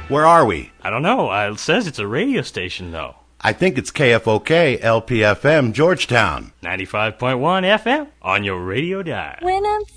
Where are we? I don't know. It says it's a radio station, though. I think it's KFOK, LPFM, Georgetown. 95.1 FM on your radio dial. When I'm